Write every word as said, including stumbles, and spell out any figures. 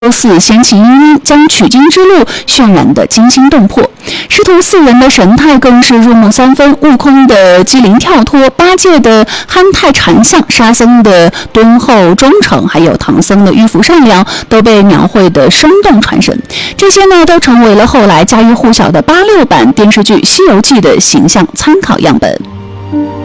四弦琴将取经之路渲染得惊心动魄，师徒四人的神态更是入木三分。悟空的机灵跳脱，八戒的憨态禅相，沙僧的敦厚忠诚，还有唐僧的迂腐善良，都被描绘得生动传神。这些呢，都成为了后来家喻户晓的八六版电视剧《西游记》的形象参考样本。